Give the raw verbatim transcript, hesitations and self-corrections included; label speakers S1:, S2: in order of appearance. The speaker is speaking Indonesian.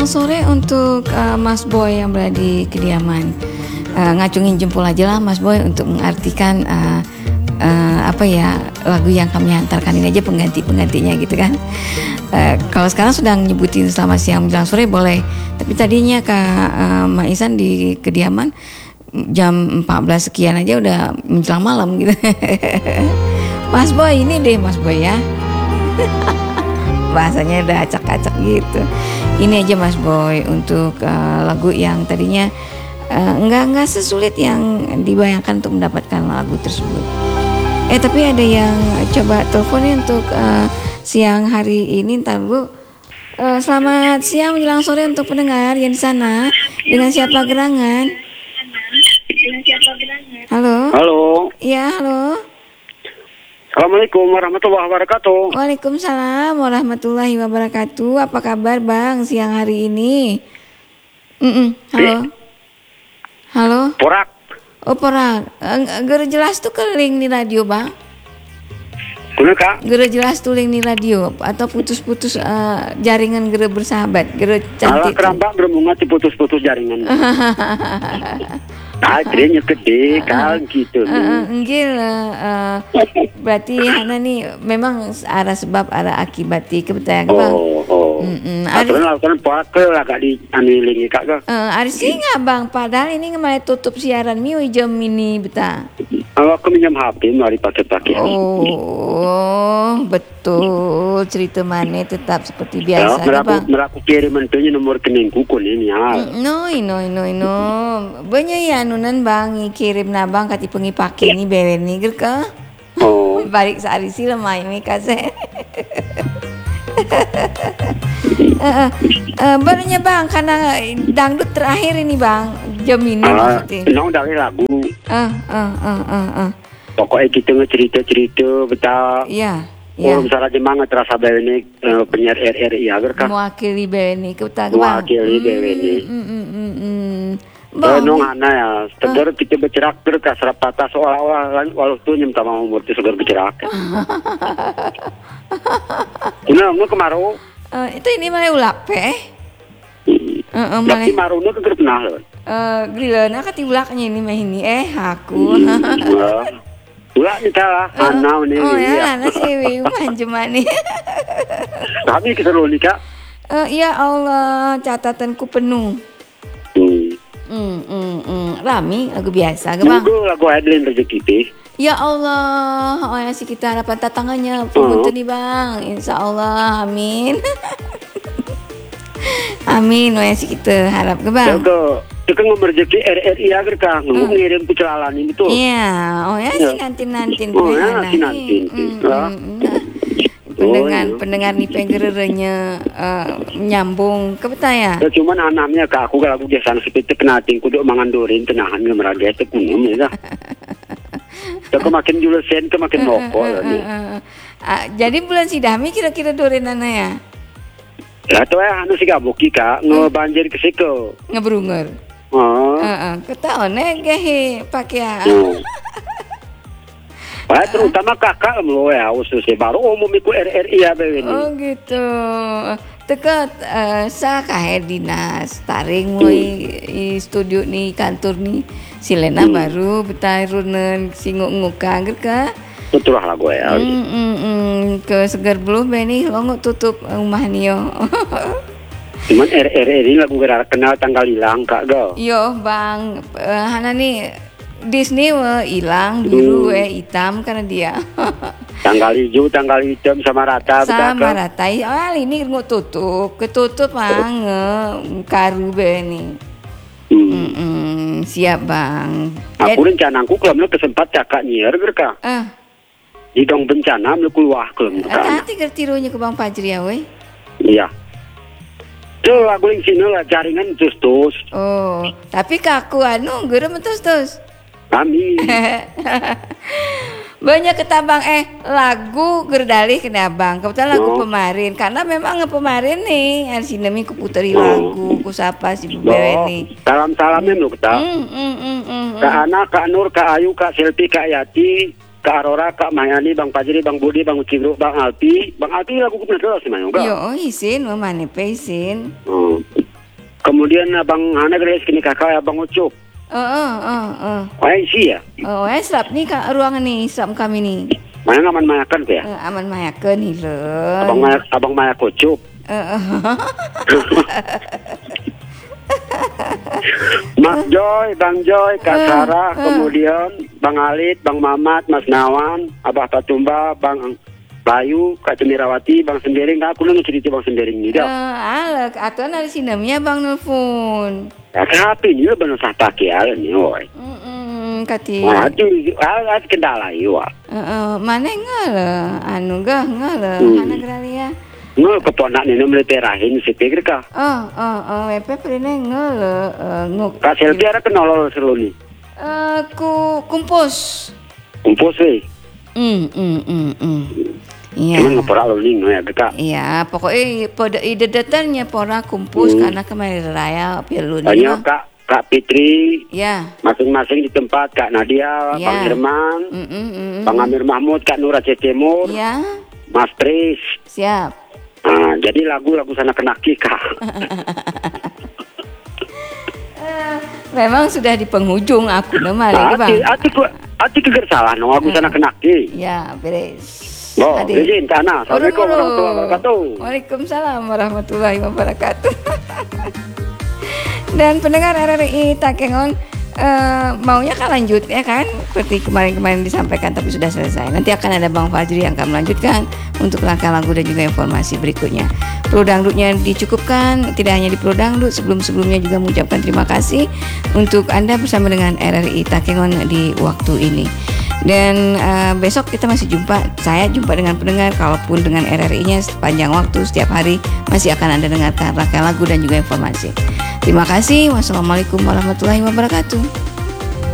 S1: menjelang sore untuk uh, Mas Boy yang berada di kediaman. Uh, ngacungin jempol aja lah Mas Boy untuk mengartikan uh, uh, apa ya lagu yang kami hantarkan ini aja pengganti-penggantinya gitu kan. Uh, kalau sekarang sudah nyebutin selamat siang menjelang sore boleh. Tapi tadinya Kak uh, Ma Ihsan di kediaman jam empat belas sekian aja udah menjelang malam gitu. Mas Boy ini deh Mas Boy ya. Bahasanya udah acak-acak gitu. Ini aja Mas Boy untuk uh, lagu yang tadinya uh, enggak enggak sesulit yang dibayangkan untuk mendapatkan lagu tersebut. Eh tapi ada yang coba teleponnya untuk uh, siang hari ini. Ntar dulu. Uh, selamat siang menjelang sore untuk pendengar yang di sana. Dengan siapa gerangan? Halo.
S2: Halo.
S1: Iya halo.
S2: Assalamualaikum warahmatullahi wabarakatuh.
S1: Waalaikumsalam warahmatullahi wabarakatuh. Apa kabar Bang siang hari ini? Mm-mm. Halo. Halo.
S2: Porak.
S1: Oh porak. Gere jelas tuh keling di radio Bang.
S2: Kuna Kak?
S1: Gere jelas tuh ling di radio atau putus-putus uh, jaringan gere bersahabat. Gere
S2: Alah
S1: cantik.
S2: kerambak bermunga diputus-putus jaringan. Ah, trennya gede kan gitu.
S1: Uh, enggil uh, berarti Hana nih memang arah sebab arah akibat di kebetulan Bang.
S2: Oh, oh.
S1: Mm-mm.
S2: Aturan lakukan porak ke lah Kak di anilingi Kak ke.
S1: Uh, Ari sih nggak Bang, padahal ini ngemai tutup siaran miu jam ini beta.
S2: Kalau aku minjam H P mari pakai-pakai.
S1: Oh, betul. Cerita mana tetap seperti biasa
S2: ya,
S1: ya, Bang.
S2: Meraku kirim mentunya nomor keningku kun ini ya.
S1: No, no, no, no. Banyak ya nunan Bang kirim na Bang kati pengi pakai ni bewe ni gerka.
S2: Oh.
S1: Balik sehari sih lemah ini kase. Uh, uh, barunya Bang karena dangdut terakhir ini Bang jam ini
S2: Ah,
S1: maksudnya.
S2: nong dari lagu.
S1: Ah ah ah ah ah.
S2: Pokoknya kita ngecerita-cerita betah.
S1: Iya. Ya.
S2: Oh, misalnya jemang terasa ini uh, penyiar R R I agar kan
S1: Mewakili B W N I kita Bang.
S2: mewakili B W N I.
S1: Hmm, hmm, hmm, hmm.
S2: Bang,
S1: Bang,
S2: nong ana ya, sekedar kita bercerak terus serapata seolah-olah walau tuh nyem sama umur itu sekedar bercerak. Ini nggak kemarau.
S1: Uh, itu ini mana ulap eh? Uh, uh,
S2: Tapi
S1: mana?
S2: marunnya keger pernah loh.
S1: Uh, Grilana kati ulaknya ini mah ini eh aku.
S2: Ulah nih salah, ana ini.
S1: Oh ya, ana sih manjemani.
S2: Kami kita lo nih Kak.
S1: Uh, ya Allah, catatanku penuh.
S2: Hmm.
S1: Hmm, hmm, hmm. Rami lagu biasa, ke Bang?
S2: Lagu lagu Adlin rezeki teh.
S1: Ya Allah, oh ya sih kita harapan tatangannya punten nih Bang. Insya Allah, amin. Amin, oh ya sih kita harap ke Bang.
S2: Jaga, kita ngomong rezeki R R I agar Kak, ngomong ngirim ke celalan ini tuh.
S1: Iya, oh ya sih nanti-nanti.
S2: Oh ya, nanti-nanti.
S1: Pendengar,
S2: Oh, iya.
S1: pendengar nih pengerernya uh, nyambung ke peta ya.
S2: Ya cuman anaknya Kak, aku kalau aku biasa seperti kenating kudu mangan dorin tenahan ngemeraga itu kunum ya. Tapi makin julesen ke makin rokok.
S1: Uh, uh, uh, uh. Uh, jadi bulan sidami kira-kira dorenana ya?
S2: Lah tuh ya anu si gaboki Kak, ngebanjir ke siku.
S1: Ngebrungur.
S2: Oh.
S1: Heeh, ketaone gehe pakai.
S2: Wah, terutama kakak lo ya khususnya baru umum ikut R R I ya ini.
S1: Oh gitu. Dekat uh, sa kahe dinas taring mulai i studio nih kantor nih silena hmm. baru betai runen singuk ngukang ka.
S2: Betul lah gue ya.
S1: Hmm, hmm, hmm. Ke segar belum beni lo tutup rumah niyo.
S2: Cuman R R I ini lagu gerak kenal tanggal hilang Kak go.
S1: Yo Bang, uh, hana nih Disney wah hilang biru hmm. eh hitam karena dia.
S2: Tanggal hijau, tanggal hitam sama rata.
S1: Sama rata. Oh ini nggak tutup, ketutup bang, karu beni. Hmm. Siap bang.
S2: Aku rencanaku kalau kesempat cakak nyiar berkah.
S1: Ah.
S2: Di dong bencana mau keluar kelem.
S1: Hati kertirunya ke Bang Fajri ya weh.
S2: Iya. Tuh lagu yang sini lah jaringan terus terus.
S1: Oh, tapi kaku anu gerem terus terus.
S2: Amin.
S1: Banyak ketabang eh lagu gerdalih kena Bang. Kebetulan lagu
S2: oh.
S1: pemarin karena memang pemarin nih yang sinemi ku puteri
S2: oh.
S1: lagu ku sapa si Bewe
S2: oh.
S1: nih.
S2: Salam-salamnya lu kita.
S1: Mm, mm, mm, mm,
S2: Kak Ana, Kak Nur, Kak Ayu, Kak Selvi, Kak Yati, Kak Aurora, Kak Mayani, Bang Fajri, Bang Budi, Bang Ucibro, Bang Alpi. Bang Alpi lagu ku pernah terus semuanya enggak?
S1: Yo isin, mana pe isin.
S2: Oh. Kemudian abang Hana gelis kini kakak abang Ucup.
S1: Oh, oh, oh, oh.
S2: Wah isi ya.
S1: Oh, eh serap nih kak ruangan nih, serap kami nih.
S2: Mana ngaman mayakan tuh ya?
S1: Eh, aman mayakeun hileun.
S2: Abang mayak abang mayak Ucup.
S1: Eh, eh.
S2: Mas Joy, Bang Joy, Kak Sarah, kemudian Bang Alit, Bang Mamat, Mas Nawan, Abah Patumba, Bang Bayu, Kak Cemirawati, Bang Sendering. Aku nunggu cerita Bang Sendering ini dah.
S1: Eh, alek, atuan ada sinamnya bang nelfon.
S2: Ya kenapa ini lo benar sah pakai hal ini, woy.
S1: Mm kati.
S2: Wah, itu hal kendala itu, wah.
S1: Eh, eh, mana ngale, anu gah ngale,
S2: Hmm.
S1: mana gralia.
S2: Nggak keponak ini meliterahin si pikir kah?
S1: Oh, oh, oh, W P prene ngale, eh, nguk.
S2: Kak Selvi ada kenal seru nih.
S1: Eh, ku kumpus.
S2: Kumpus weh.
S1: Hmm, hmm, hmm, hmm. Iya.
S2: Cuman ngepora lo nih, ya kak.
S1: Iya, pokoknya pada ide datanya pora kumpus
S2: Hmm.
S1: karena kemarin raya pilu
S2: Banyak kak, Kak Fitri,
S1: Ya.
S2: masing-masing di tempat Kak Nadia,
S1: Ya.
S2: Bang Herman,
S1: Mm, mm, mm,
S2: Bang Amir Mahmud, Kak Nur Aceh Timur,
S1: Ya,
S2: Mas Tris.
S1: siap.
S2: Nah, jadi lagu-lagu sana kenaki kak.
S1: Eh, memang sudah di penghujung aku nama
S2: Nah,
S1: lagi bang.
S2: ati, ati, ku- ati keger salah, no aku sana kenaki.
S1: Ya, beres.
S2: Oh,
S1: Adik.
S2: izin tanah. Assalamualaikum
S1: Urun, urun.
S2: warahmatullahi wabarakatuh.
S1: Waalaikumsalam warahmatullahi wabarakatuh. Dan pendengar R R I Takengon, eh, maunya kan lanjut ya kan, seperti kemarin-kemarin disampaikan tapi sudah selesai. Nanti akan ada Bang Fajri yang akan melanjutkan untuk rangka lagu dan juga informasi berikutnya. Pro Dangdutnya dicukupkan, tidak hanya di Pro Dangdut, sebelum-sebelumnya juga mengucapkan terima kasih untuk Anda bersama dengan R R I Takengon di waktu ini. Dan uh, besok kita masih jumpa, saya jumpa dengan pendengar, kalaupun dengan R R I-nya sepanjang waktu, setiap hari masih akan Anda dengarkan rangkaian lagu dan juga informasi. Terima kasih. Wassalamualaikum warahmatullahi wabarakatuh.